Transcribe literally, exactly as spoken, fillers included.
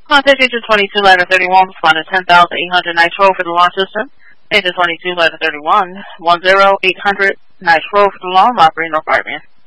Contact Agent twenty-two, ladder thirty-one, responded ten thousand eight hundred Nitro for the launch system. Agent twenty-two, ladder thirty-one, one zero eight hundred Nitro for the alarm, operating no fireman.